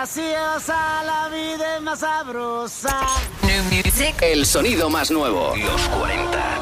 graciosa, la vida es más sabrosa. New music. El sonido más nuevo. Los 40.